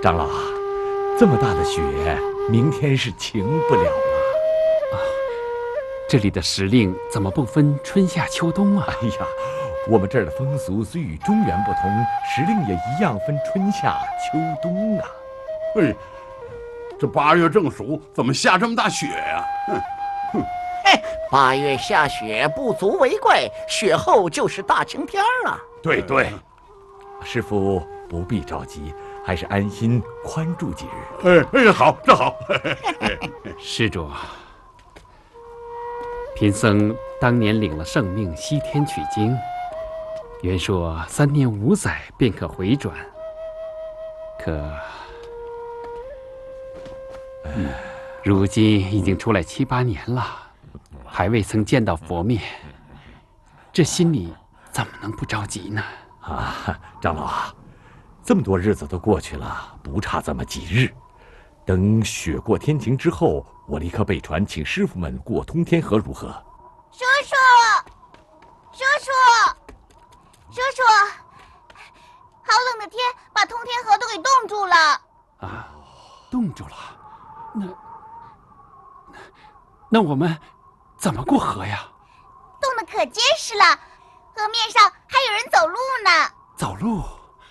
长老啊，这么大的雪，明天是晴不了了。 这里的时令怎么不分春夏秋冬啊？ 哎呀，我们这儿的风俗虽与中原不同，时令也一样分春夏秋冬啊。 哎，这8月正暑，怎么下这么大雪呀？ 8月下雪不足为怪，雪后就是大晴天了。 对对，师父不必着急，还是安心宽住几日。 好，这好。 施主，贫僧当年领了圣命西天取经，原说3年5载便可回转，可如今已经出来7、8年了，还未曾见到佛面，这心里怎么能不着急呢？ 啊，长老啊，这么多日子都过去了，不差这么几日。等雪过天晴之后，我立刻备船，请师傅们过通天河，如何？ 叔叔，好冷的天，把通天河都给冻住了。 啊，冻住了，那我们怎么过河呀？ 冻得可结实了，河面上还有人走路呢。 走路？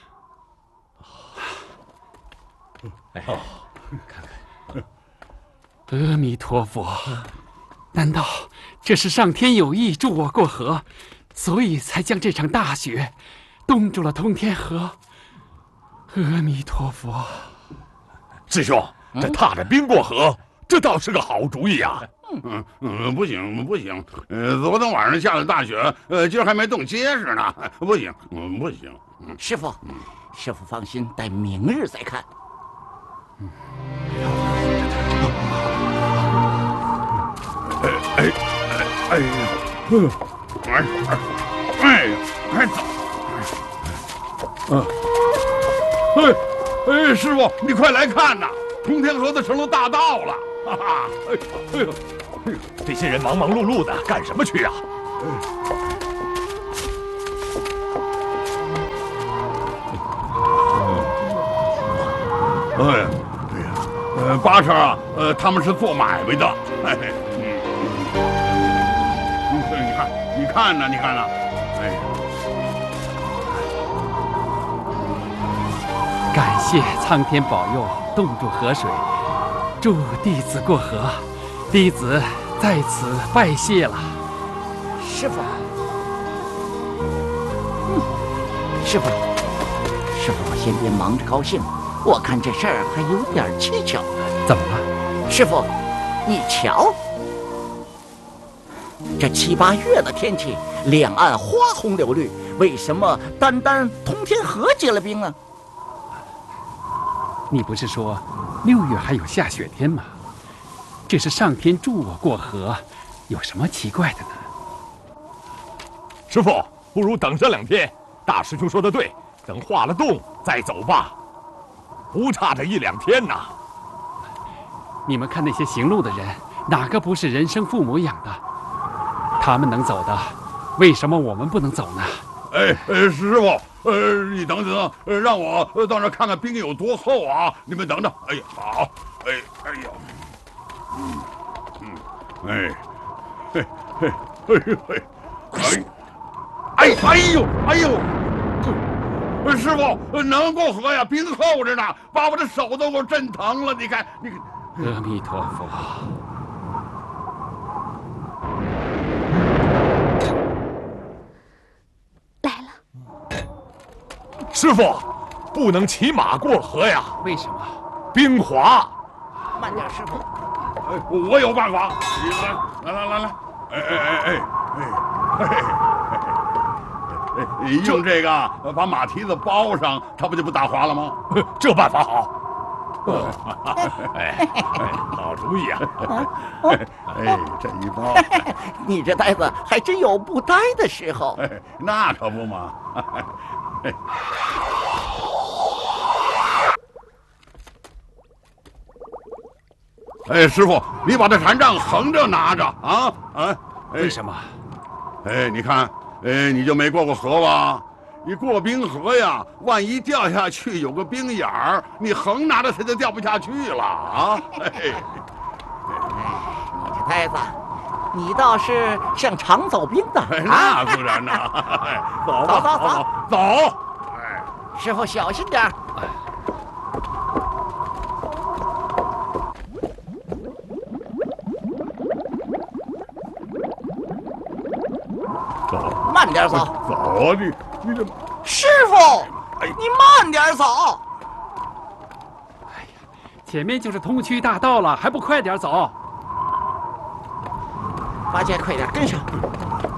看看。 阿弥陀佛，难道这是上天有意助我过河，所以才将这场大雪冻住了通天河？阿弥陀佛。 师兄，这踏着冰过河，这倒是个好主意啊！ 不行，昨天晚上下的大雪，今儿还没冻结实呢，不行。 师傅放心，待明日再看。 师傅，你快来看呐！通天河的成了大道了，哈哈！ 这些人忙忙碌碌的干什么去啊？ 八成啊，他们是做买卖的。你看呢？ 感谢苍天保佑，冻住河水，助弟子过河，弟子在此拜谢了。 师傅，先别忙着高兴，我看这事儿还有点蹊跷。 怎么了？ 师傅，你瞧，这7、8月的天气，两岸花红柳绿，为什么单通天河结了冰啊？ 你不是说6月还有下雪天吗？这是上天助我过河，有什么奇怪的呢？ 师傅，不如等上2天。大师兄说的对，等化了冻再走吧，不差这1、2天呐。 你们看那些行路的人，哪个不是人生父母养的？他们能走的，为什么我们不能走呢？ 师傅，你等等，让我到那看看冰有多厚啊！你们等等。哎呀，好，师傅能过河呀？冰厚着呢，把我的手都给我震疼了。你看。 阿弥陀佛。 来了。 师傅，不能骑马过河呀。 为什么？ 冰滑。 慢点，师傅。 我有办法。来。用这个把马蹄子包上，它不就不打滑了吗？ 这办法好。好主意啊！ 这一包， 你这呆子还真有不呆的时候。 那可不嘛。师傅，你把这禅杖横着拿着啊！ 为什么？ 你看，你就没过过河吧？ 你过冰河呀，万一掉下去有个冰眼儿，你横拿着它就掉不下去了啊！嘿， 你这呆子，你倒是像常走兵的那不然呢？走吧，走！哎， 师傅小心点儿。 走， 慢点走。 走啊你这。 师傅，你慢点走。 前面就是通衢大道了，还不快点走？ 八戒，快点跟上！